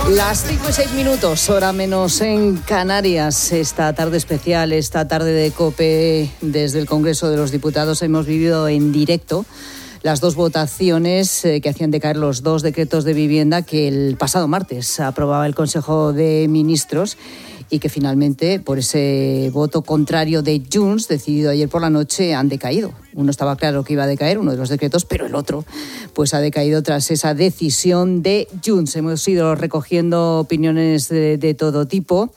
Las 5:06, hora menos en Canarias. Esta tarde especial, esta tarde de COPE desde el Congreso de los Diputados, hemos vivido en directo las dos votaciones que hacían decaer los dos decretos de vivienda que el pasado martes aprobaba el Consejo de Ministros y que finalmente, por ese voto contrario de Junts, decidido ayer por la noche, han decaído. Uno estaba claro que iba a decaer, uno de los decretos, pero el otro pues ha decaído tras esa decisión de Junts. Hemos ido recogiendo opiniones de todo tipo,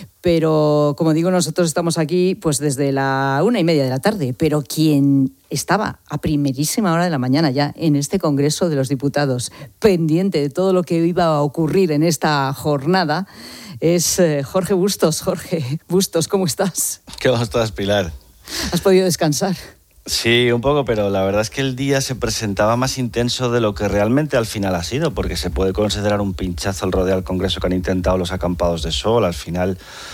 pero como digo, nosotros estamos aquí pues desde la 1:30 de la tarde, pero quien estaba a primerísima hora de la mañana ya en este Congreso de los Diputados, pendiente de todo lo que iba a ocurrir en esta jornada, es Jorge Bustos. Jorge Bustos, ¿cómo estás? ¿Cómo estás, Pilar? ¿Has podido descansar? Sí, un poco, pero la verdad es que el día se presentaba más intenso de lo que realmente al final ha sido, porque se puede considerar un pinchazo al rodear el Congreso que han intentado los acampados de sol. Al final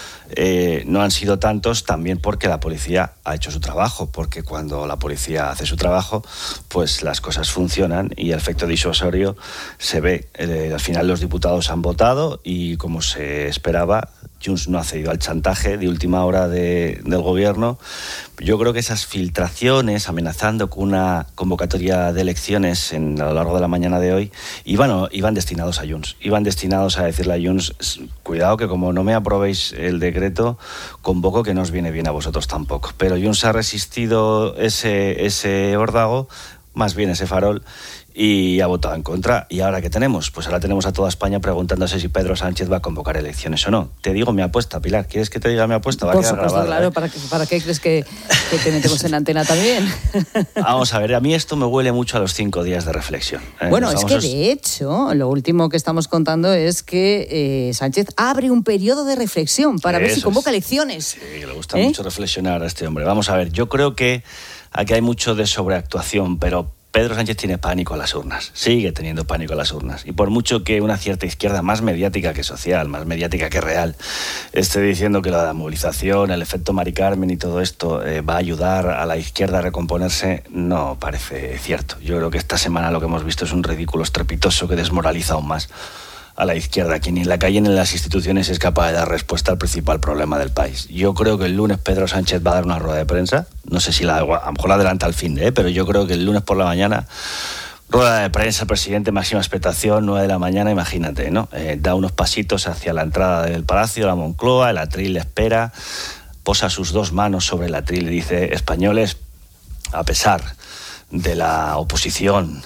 no han sido tantos, también porque la policía ha hecho su trabajo, porque cuando la policía hace su trabajo, pues las cosas funcionan y el efecto disuasorio se ve. Al final los diputados han votado y, como se esperaba, Junts no ha cedido al chantaje de última hora del gobierno. Yo creo que esas filtraciones amenazando con una convocatoria de elecciones a lo largo de la mañana de hoy iban destinados a Junts. Iban destinados a decirle a Junts: cuidado que como no me aprobéis el decreto, convoco que no os viene bien a vosotros tampoco. Pero Junts ha resistido ese órdago, más bien ese farol, y ha votado en contra. ¿Y ahora qué tenemos? Pues ahora tenemos a toda España preguntándose si Pedro Sánchez va a convocar elecciones o no. Te digo mi apuesta, Pilar. ¿Quieres que te diga mi apuesta? Va a quedar grabada, claro. ¿Para qué crees que te metemos en antena también? Vamos a ver, a mí esto me huele mucho a los 5 días de reflexión. Bueno, es que de hecho, lo último que estamos contando es que Sánchez abre un periodo de reflexión para ver si convoca elecciones. Sí, le gusta mucho reflexionar a este hombre. Vamos a ver, yo creo que aquí hay mucho de sobreactuación, pero Pedro Sánchez tiene pánico a las urnas, sigue teniendo pánico a las urnas. Y por mucho que una cierta izquierda más mediática que social, más mediática que real, esté diciendo que la movilización, el efecto Mari Carmen y todo esto va a ayudar a la izquierda a recomponerse, no parece cierto. Yo creo que esta semana lo que hemos visto es un ridículo estrepitoso que desmoraliza aún más a la izquierda, que ni en la calle ni en las instituciones es capaz de dar respuesta al principal problema del país. Yo creo que el lunes Pedro Sánchez va a dar una rueda de prensa, no sé si a lo mejor la adelanta al fin, pero yo creo que el lunes por la mañana, rueda de prensa, presidente, máxima expectación, 9 de la mañana, imagínate, ¿no? Da unos pasitos hacia la entrada del Palacio de la Moncloa, el atril le espera, posa sus dos manos sobre el atril y dice: españoles, a pesar de la oposición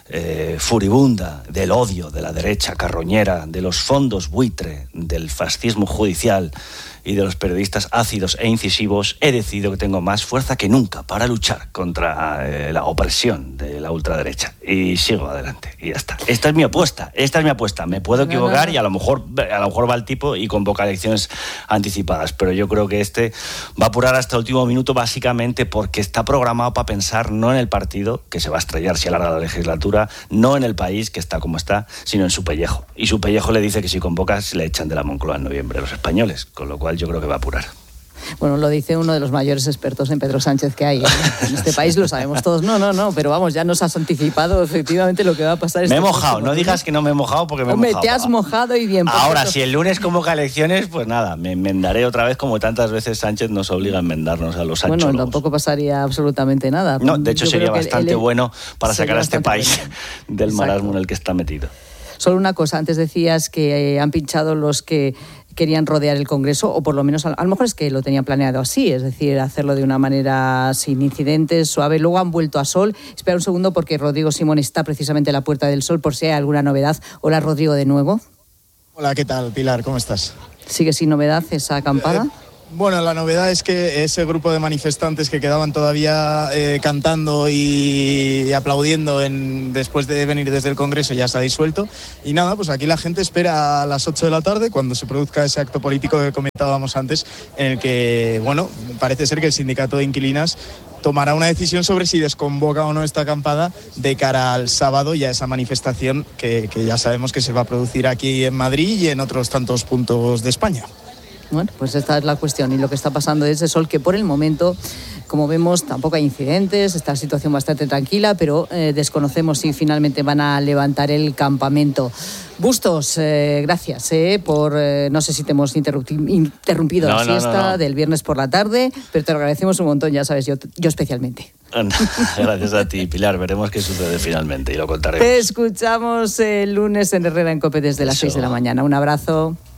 furibunda, del odio de la derecha carroñera, de los fondos buitre, del fascismo judicial y de los periodistas ácidos e incisivos, he decidido que tengo más fuerza que nunca para luchar contra la opresión de la ultraderecha. Y sigo adelante, y ya está. Esta es mi apuesta. Me puedo equivocar y a lo mejor va el tipo y convoca elecciones anticipadas, pero yo creo que va a apurar hasta el último minuto, básicamente porque está programado para pensar no en el partido, que se va a estrellar si alarga la legislatura, no en el país, que está como está, sino en su pellejo. Y su pellejo le dice que si convoca se le echan de la Moncloa en noviembre los españoles, con lo cual yo creo que va a apurar. Bueno, lo dice uno de los mayores expertos en Pedro Sánchez que hay en este país, lo sabemos todos. No, pero vamos, ya nos has anticipado efectivamente lo que va a pasar. Me he mojado, no digas que no me he mojado porque me he mojado. Te has mojado y bien. Ahora, si el lunes convoca elecciones, pues nada, me enmendaré otra vez, como tantas veces Sánchez nos obliga a enmendarnos a los anchólogos. Bueno, tampoco pasaría absolutamente nada. No, de hecho sería bastante bueno para sacar a este país del marasmo en el que está metido. Solo una cosa, antes decías que han pinchado los que querían rodear el Congreso, o por lo menos a lo mejor es que lo tenían planeado así, es decir, hacerlo de una manera sin incidentes, suave. Luego han vuelto a Sol. Espera un segundo porque Rodrigo Simón está precisamente en la Puerta del Sol por si hay alguna novedad. Hola, Rodrigo, de nuevo. Hola, ¿qué tal, Pilar? ¿Cómo estás? ¿Sigue sin novedad esa acampada? Bueno, la novedad es que ese grupo de manifestantes que quedaban todavía cantando y aplaudiendo después de venir desde el Congreso ya se ha disuelto. Y nada, pues aquí la gente espera a las 8 de la tarde cuando se produzca ese acto político que comentábamos antes, en el que, bueno, parece ser que el sindicato de inquilinas tomará una decisión sobre si desconvoca o no esta acampada de cara al sábado y a esa manifestación que ya sabemos que se va a producir aquí en Madrid y en otros tantos puntos de España. Bueno, pues esta es la cuestión y lo que está pasando es el Sol, que por el momento como vemos, tampoco hay incidentes, está la situación bastante tranquila, pero desconocemos si finalmente van a levantar el campamento. Bustos, gracias por, no sé si te hemos interrumpido la siesta del viernes por la tarde, pero te lo agradecemos un montón, ya sabes, yo especialmente. Gracias a ti, Pilar. Veremos qué sucede finalmente y lo contaremos. Te escuchamos el lunes en Herrera en COPE desde las 6 de la mañana. Un abrazo.